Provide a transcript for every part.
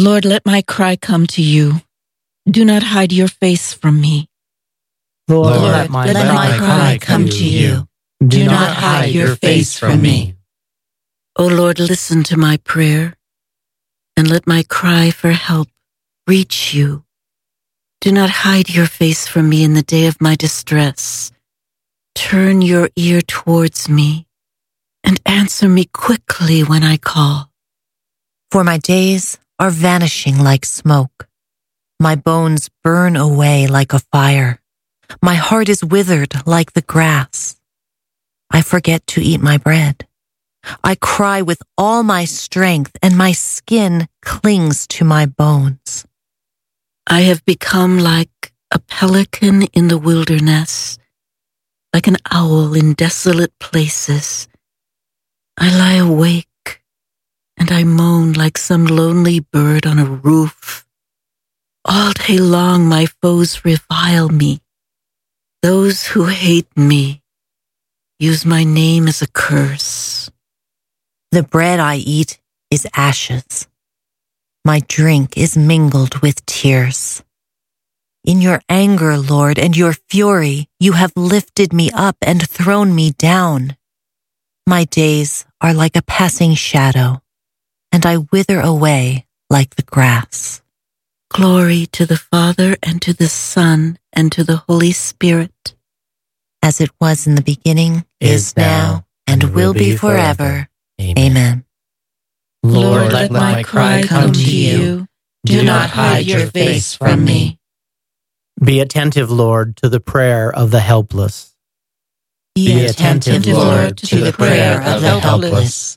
Lord, let my cry come to you. Do not hide your face from me. Lord, let my cry come to you. Do not hide your face from me. O Lord, listen to my prayer, and let my cry for help reach you. Do not hide your face from me in the day of my distress. Turn your ear towards me, and answer me quickly when I call. For my days are vanishing like smoke. My bones burn away like a fire. My heart is withered like the grass. I forget to eat my bread. I cry with all my strength, and my skin clings to my bones. I have become like a pelican in the wilderness, like an owl in desolate places. I lie awake, and I moan like some lonely bird on a roof. All day long my foes revile me. Those who hate me use my name as a curse. The bread I eat is ashes. My drink is mingled with tears. In your anger, Lord, and your fury, you have lifted me up and thrown me down. My days are like a passing shadow, and I wither away like the grass. Glory to the Father, and to the Son, and to the Holy Spirit. As it was in the beginning, is now, and will be forever. Amen. Lord, let my cry come to you. Do not hide your face from me. Be attentive, Lord, to the prayer of the helpless. Be attentive, Lord, to the prayer of the helpless.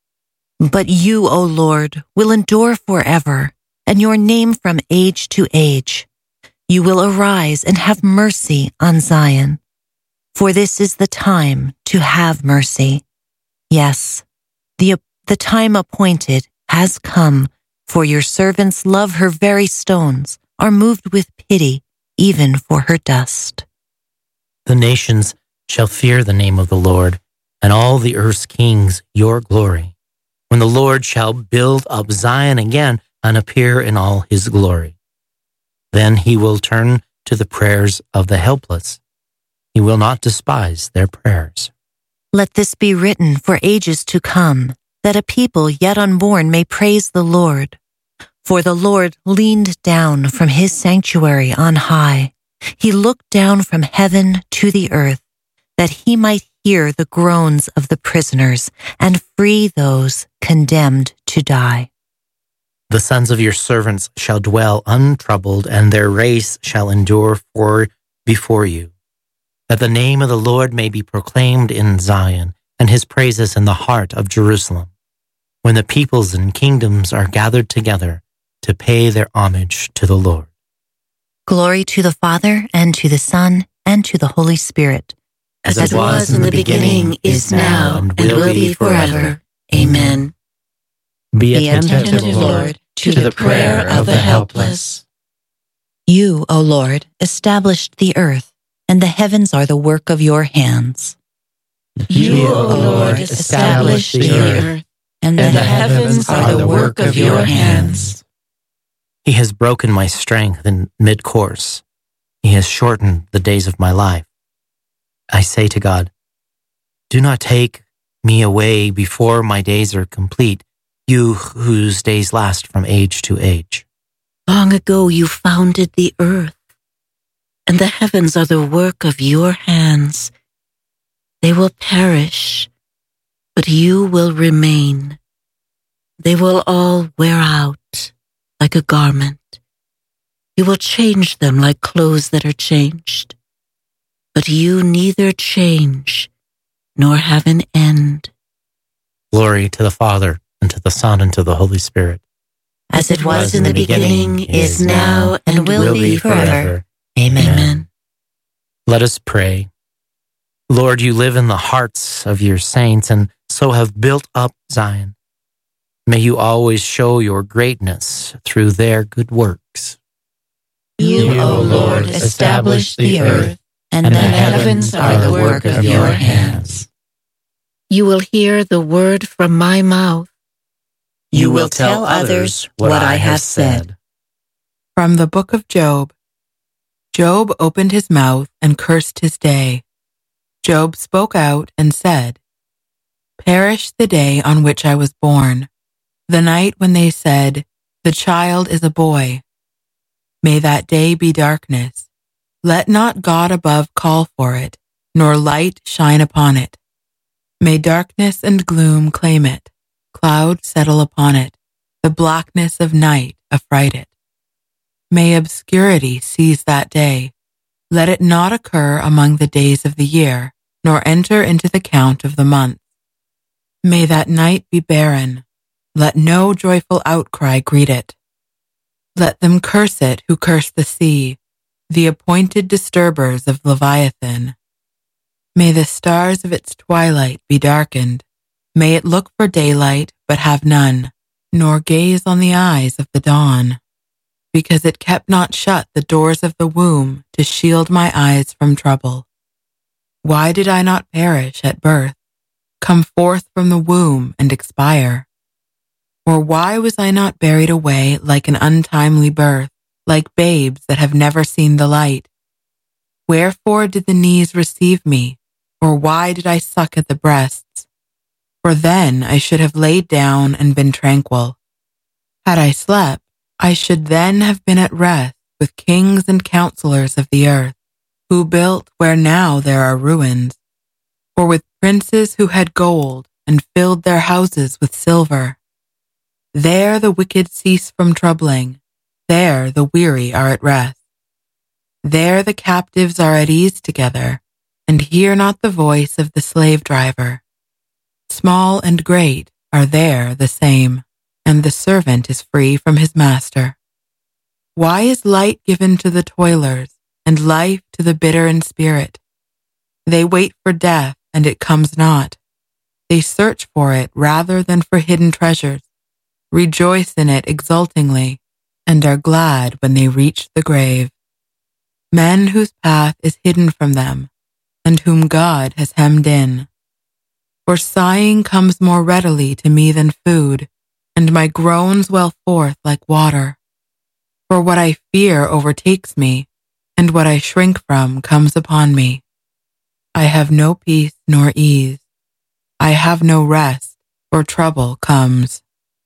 But you, O Lord, will endure forever, and your name from age to age. You will arise and have mercy on Zion. For this is the time to have mercy. Yes, the time appointed has come, for your servants love her very stones, are moved with pity, even for her dust. The nations shall fear the name of the Lord, and all the earth's kings your glory, when the Lord shall build up Zion again and appear in all his glory. Then he will turn to the prayers of the helpless. He will not despise their prayers. Let this be written for ages to come, that a people yet unborn may praise the Lord. For the Lord leaned down from his sanctuary on high. He looked down from heaven to the earth, that he might hear the groans of the prisoners and free those condemned to die. The sons of your servants shall dwell untroubled, and their race shall endure before you, that the name of the Lord may be proclaimed in Zion, and his praises in the heart of Jerusalem, when the peoples and kingdoms are gathered together to pay their homage to the Lord. Glory to the Father, and to the Son, and to the Holy Spirit. As it was in the beginning, is now, and will be forever. Amen. Be attentive, Lord, to the prayer of the helpless. You, O Lord, established the earth, and the heavens are the work of your hands. You, O Lord, established the earth, and the heavens are the work of your hands. He has broken my strength in mid-course. He has shortened the days of my life. I say to God, do not take me away before my days are complete, you whose days last from age to age. Long ago you founded the earth, and the heavens are the work of your hands. They will perish, but you will remain. They will all wear out like a garment. You will change them like clothes that are changed. But you neither change nor have an end. Glory to the Father, and to the Son, and to the Holy Spirit. As it was in the beginning, is now, and will be forever. Amen. Let us pray. Lord, you live in the hearts of your saints, and so have built up Zion. May you always show your greatness through their good works. You, O Lord, established the earth, and the heavens are the work of your hands. You will hear the word from my mouth. You will tell others what I have said. From the book of Job. Job opened his mouth and cursed his day. Job spoke out and said, "Perish the day on which I was born, the night when they said, 'The child is a boy.' May that day be darkness. Let not God above call for it, nor light shine upon it. May darkness and gloom claim it, cloud settle upon it, the blackness of night affright it. May obscurity seize that day. Let it not occur among the days of the year, nor enter into the count of the months. May that night be barren. Let no joyful outcry greet it. Let them curse it who curse the sea, the appointed disturbers of Leviathan. May the stars of its twilight be darkened. May it look for daylight, but have none, nor gaze on the eyes of the dawn. Because it kept not shut the doors of the womb to shield my eyes from trouble. Why did I not perish at birth, come forth from the womb and expire? Or why was I not buried away like an untimely birth, like babes that have never seen the light? Wherefore did the knees receive me, or why did I suck at the breasts? For then I should have laid down and been tranquil. Had I slept, I should then have been at rest with kings and counselors of the earth, who built where now there are ruins, or with princes who had gold and filled their houses with silver. There the wicked cease from troubling, there the weary are at rest. There the captives are at ease together, and hear not the voice of the slave driver. Small and great are there the same, and the servant is free from his master. Why is light given to the toilers, and life to the bitter in spirit? They wait for death, and it comes not. They search for it rather than for hidden treasures, rejoice in it exultingly, and are glad when they reach the grave. Men whose path is hidden from them, and whom God has hemmed in. For sighing comes more readily to me than food, and my groans well forth like water. For what I fear overtakes me, and what I shrink from comes upon me. I have no peace nor ease. I have no rest, for trouble comes.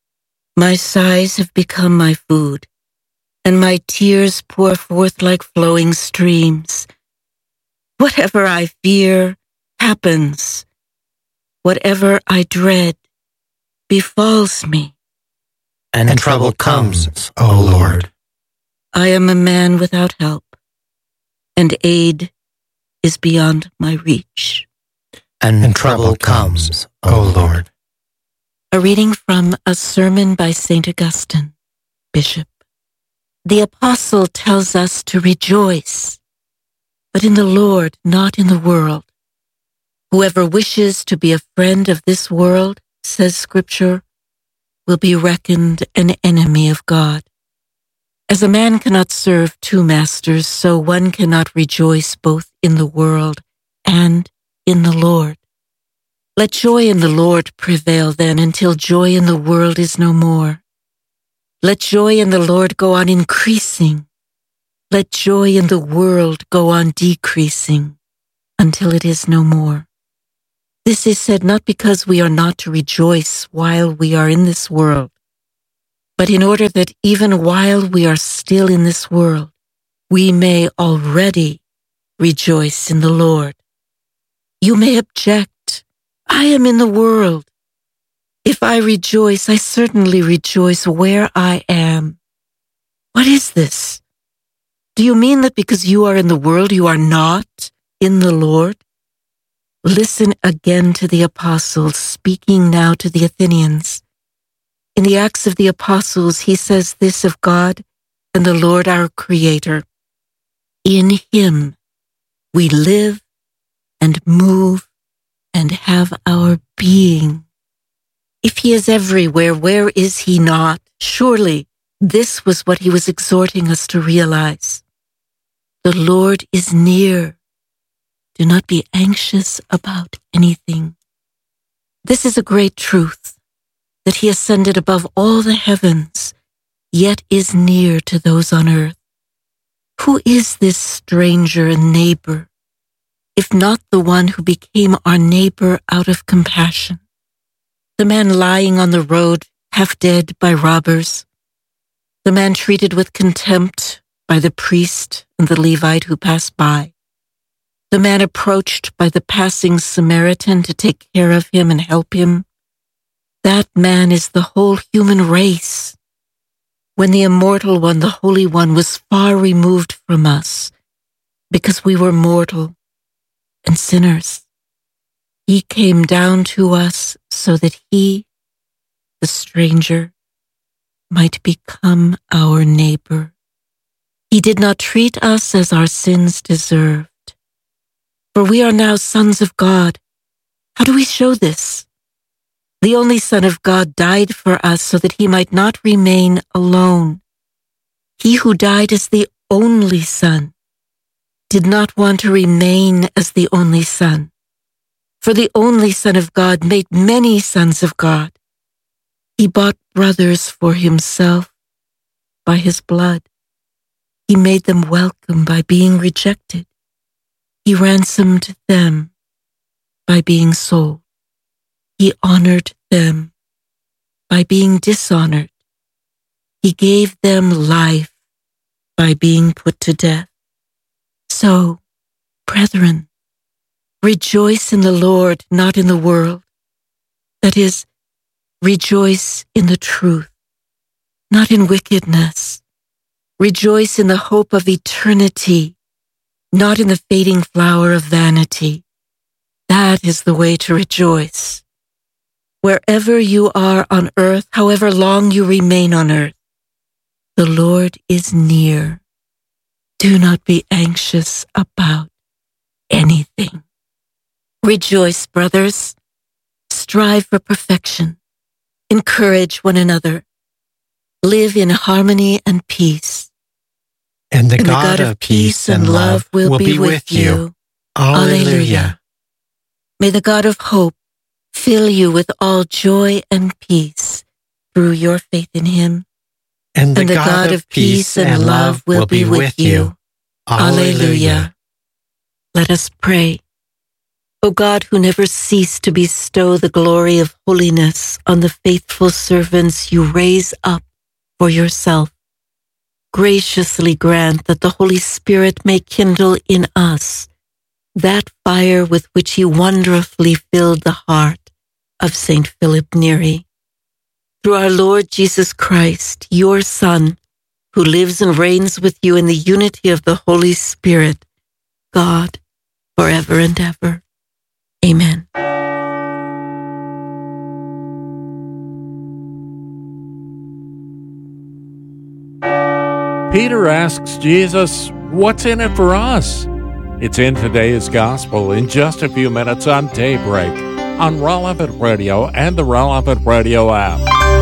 My sighs have become my food, and my tears pour forth like flowing streams. Whatever I fear happens. Whatever I dread befalls me. And trouble comes, O Lord. I am a man without help, and aid is beyond my reach. And trouble comes, O Lord. A reading from a sermon by St. Augustine, Bishop. The apostle tells us to rejoice, but in the Lord, not in the world. Whoever wishes to be a friend of this world, says Scripture, will be reckoned an enemy of God. As a man cannot serve two masters, so one cannot rejoice both in the world and in the Lord. Let joy in the Lord prevail then until joy in the world is no more. Let joy in the Lord go on increasing. Let joy in the world go on decreasing until it is no more. This is said not because we are not to rejoice while we are in this world, but in order that even while we are still in this world, we may already rejoice in the Lord. You may object, I am in the world. If I rejoice, I certainly rejoice where I am. What is this? Do you mean that because you are in the world, you are not in the Lord? Listen again to the apostles, speaking now to the Athenians. In the Acts of the Apostles, he says this of God and the Lord our Creator. In him we live and move and have our being. If he is everywhere, where is he not? Surely this was what he was exhorting us to realize. The Lord is near. Do not be anxious about anything. This is a great truth. that he ascended above all the heavens, yet is near to those on earth. Who is this stranger and neighbor, if not the one who became our neighbor out of compassion? The man lying on the road, half dead by robbers, the man treated with contempt by the priest and the Levite who passed by, the man approached by the passing Samaritan to take care of him and help him. That man is the whole human race. When the Immortal One, the Holy One, was far removed from us because we were mortal and sinners, he came down to us so that he, the stranger, might become our neighbor. He did not treat us as our sins deserved. For we are now sons of God. How do we show this? The only Son of God died for us so that he might not remain alone. He who died as the only Son did not want to remain as the only Son. For the only Son of God made many sons of God. He bought brothers for himself by his blood. He made them welcome by being rejected. He ransomed them by being sold. He honored them by being dishonored. He gave them life by being put to death. So, brethren, rejoice in the Lord, not in the world. That is, rejoice in the truth, not in wickedness. Rejoice in the hope of eternity, not in the fading flower of vanity. That is the way to rejoice. Wherever you are on earth, however long you remain on earth, the Lord is near. Do not be anxious about anything. Rejoice, brothers. Strive for perfection. Encourage one another. Live in harmony and peace. And the God of peace and love will be with you. Alleluia. May the God of hope fill you with all joy and peace through your faith in him. And the God of peace and love will be with you. Alleluia. Let us pray. O God, who never cease to bestow the glory of holiness on the faithful servants you raise up for yourself, graciously grant that the Holy Spirit may kindle in us that fire with which he wonderfully filled the heart of Saint Philip Neri. Through our Lord Jesus Christ, your Son, who lives and reigns with you in the unity of the Holy Spirit, God, forever and ever. Amen. Peter asks Jesus, what's in it for us? It's in today's gospel in just a few minutes on Daybreak, on Relevant Radio and the Relevant Radio app.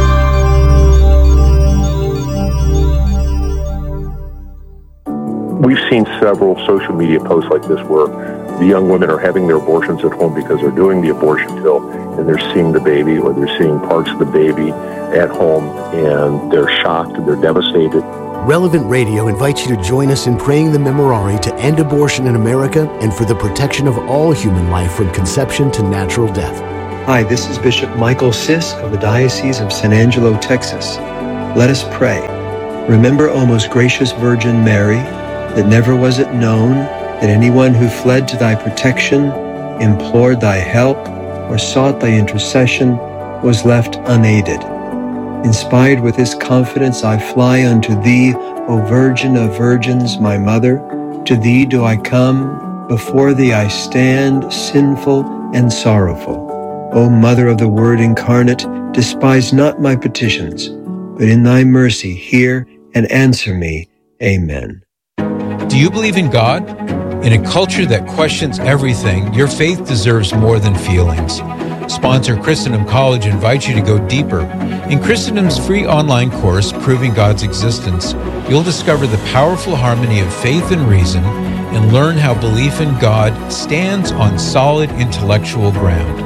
We've seen several social media posts like this where the young women are having their abortions at home because they're doing the abortion pill and they're seeing the baby or they're seeing parts of the baby at home and they're shocked and they're devastated. Relevant Radio invites you to join us in praying the Memorare to end abortion in America and for the protection of all human life from conception to natural death. Hi, this is Bishop Michael Sisk of the Diocese of San Angelo, Texas. Let us pray. Remember, O most gracious Virgin Mary, that never was it known that anyone who fled to thy protection, implored thy help, or sought thy intercession was left unaided. Inspired with this confidence, I fly unto thee, O Virgin of Virgins, my Mother. To thee do I come, before thee I stand, sinful and sorrowful. O Mother of the Word incarnate, despise not my petitions, but in thy mercy hear and answer me. Amen. Do you believe in God? In a culture that questions everything, your faith deserves more than feelings. Sponsor Christendom College invites you to go deeper. In Christendom's free online course, Proving God's Existence, you'll discover the powerful harmony of faith and reason and learn how belief in God stands on solid intellectual ground.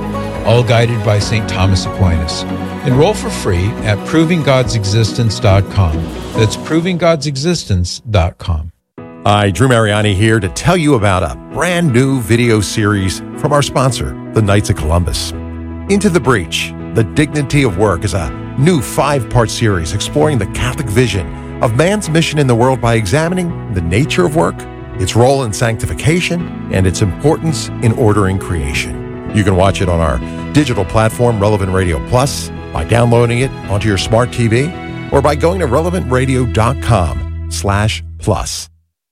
all guided by St. Thomas Aquinas. Enroll for free at provinggodsexistence.com. That's provinggodsexistence.com. Hi, Drew Mariani here to tell you about a brand new video series from our sponsor, the Knights of Columbus. Into the Breach, The Dignity of Work is a new 5-part series exploring the Catholic vision of man's mission in the world by examining the nature of work, its role in sanctification, and its importance in ordering creation. You can watch it on our digital platform, Relevant Radio Plus, by downloading it onto your smart TV, or by going to relevantradio.com/plus.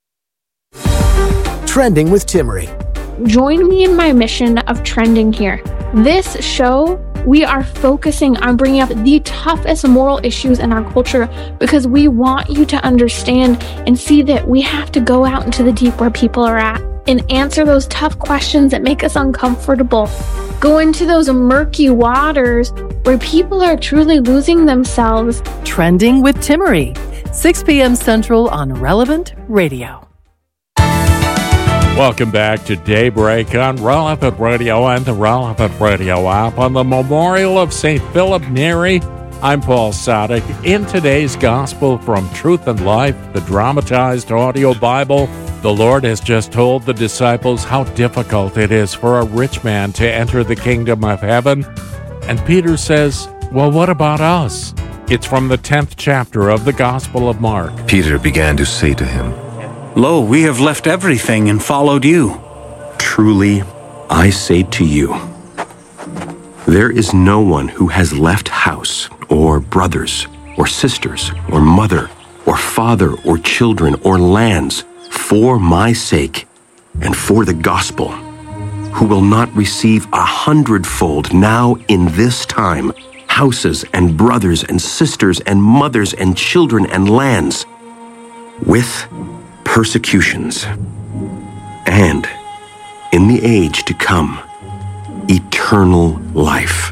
Trending with Timmerie. Join me in my mission of trending here. This show, we are focusing on bringing up the toughest moral issues in our culture because we want you to understand and see that we have to go out into the deep where people are at and answer those tough questions that make us uncomfortable. Go into those murky waters where people are truly losing themselves. Trending with Timmerie, 6 p.m. Central on Relevant Radio. Welcome back to Daybreak on Relevant Radio and the Relevant Radio app on the Memorial of St. Philip Neri. I'm Paul Sadek. In today's Gospel from Truth and Life, the dramatized audio Bible, the Lord has just told the disciples how difficult it is for a rich man to enter the kingdom of heaven. And Peter says, well, what about us? It's from the 10th chapter of the Gospel of Mark. Peter began to say to him, Lo, we have left everything and followed you. Truly, I say to you, there is no one who has left house, or brothers, or sisters, or mother, or father, or children, or lands, for my sake and for the gospel, who will not receive 100-fold now in this time, houses and brothers and sisters and mothers and children and lands, with persecutions, and in the age to come, eternal life.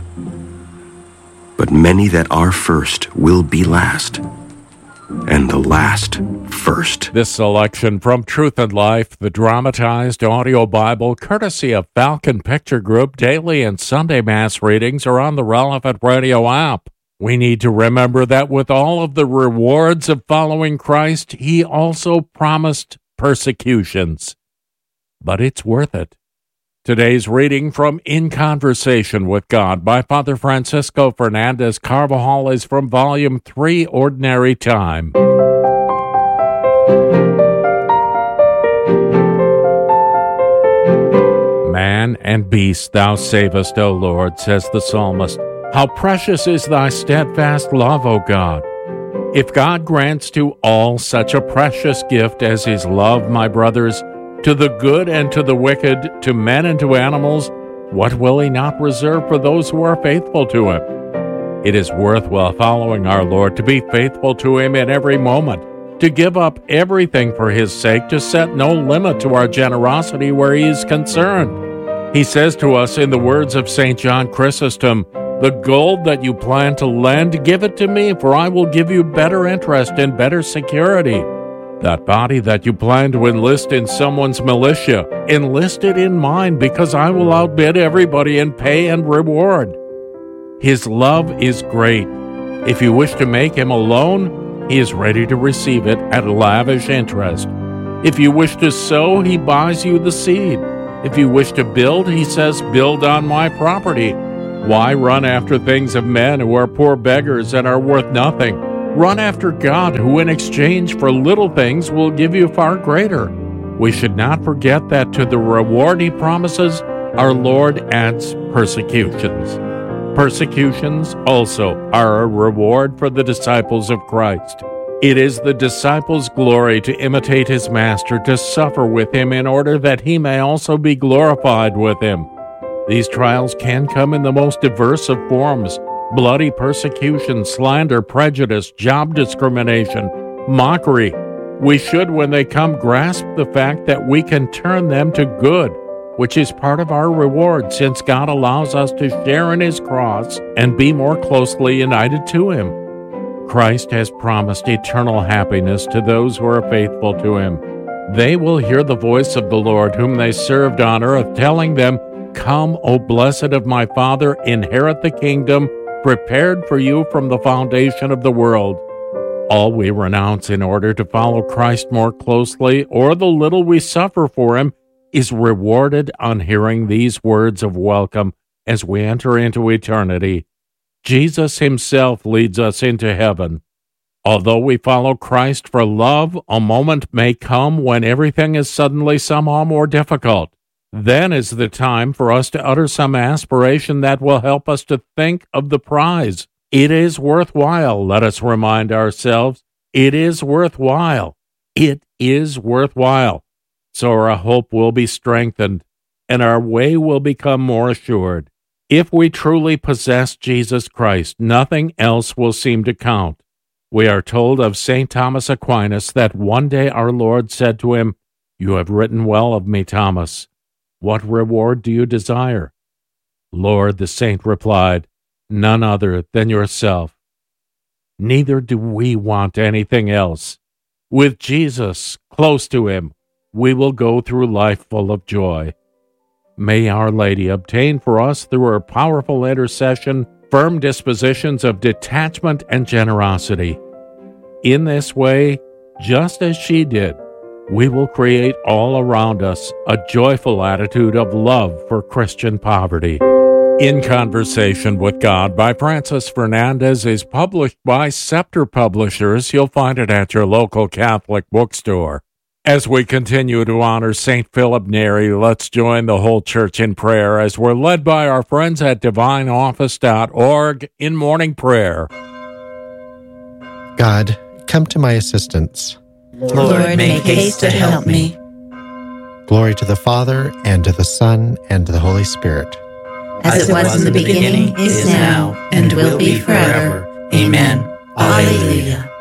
But many that are first will be last, and the last first. This selection from Truth and Life, the dramatized audio Bible, courtesy of Falcon Picture Group, daily and Sunday Mass readings are on the Relevant Radio app. We need to remember that with all of the rewards of following Christ, he also promised persecutions. But it's worth it. Today's reading from In Conversation with God by Father Francisco Fernandez Carvajal is from Volume 3, Ordinary Time. Man and beast thou savest, O Lord, says the psalmist. How precious is thy steadfast love, O God! If God grants to all such a precious gift as his love, my brothers, to the good and to the wicked, to men and to animals, what will he not reserve for those who are faithful to him? It is worthwhile following our Lord to be faithful to him in every moment, to give up everything for his sake, to set no limit to our generosity where he is concerned. He says to us in the words of St. John Chrysostom, the gold that you plan to lend, give it to me, for I will give you better interest and better security. That body that you plan to enlist in someone's militia, enlist it in mine, because I will outbid everybody in pay and reward. His love is great. If you wish to make him a loan, he is ready to receive it at lavish interest. If you wish to sow, he buys you the seed. If you wish to build, he says, build on my property. Why run after things of men who are poor beggars and are worth nothing? Run after God, who in exchange for little things will give you far greater. We should not forget that to the reward he promises, our Lord adds persecutions. Persecutions also are a reward for the disciples of Christ. It is the disciples' glory to imitate his Master, to suffer with him in order that he may also be glorified with him. These trials can come in the most diverse of forms: bloody persecution, slander, prejudice, job discrimination, mockery. We should, when they come, grasp the fact that we can turn them to good, which is part of our reward, since God allows us to share in his cross and be more closely united to him. Christ has promised eternal happiness to those who are faithful to him. They will hear the voice of the Lord whom they served on earth, telling them, "Come, O blessed of my Father, inherit the kingdom prepared for you from the foundation of the world." All we renounce in order to follow Christ more closely, or the little we suffer for him, is rewarded on hearing these words of welcome as we enter into eternity. Jesus himself leads us into heaven. Although we follow Christ for love, a moment may come when everything is suddenly somehow more difficult. Then is the time for us to utter some aspiration that will help us to think of the prize. It is worthwhile, let us remind ourselves. It is worthwhile. It is worthwhile. So our hope will be strengthened, and our way will become more assured. If we truly possess Jesus Christ, nothing else will seem to count. We are told of St. Thomas Aquinas that one day our Lord said to him, "You have written well of me, Thomas. What reward do you desire?" "Lord," the saint replied, "none other than yourself." Neither do we want anything else. With Jesus close to him, we will go through life full of joy. May Our Lady obtain for us, through her powerful intercession, firm dispositions of detachment and generosity. In this way, just as she did, we will create all around us a joyful attitude of love for Christian poverty. In Conversation with God by Francis Fernandez is published by Scepter Publishers. You'll find it at your local Catholic bookstore. As we continue to honor St. Philip Neri, let's join the whole church in prayer as we're led by our friends at divineoffice.org in morning prayer. God, come to my assistance. Lord, make haste to help me. Glory to the Father, and to the Son, and to the Holy Spirit. As it was in the beginning, is now, and will be forever. Amen. Alleluia.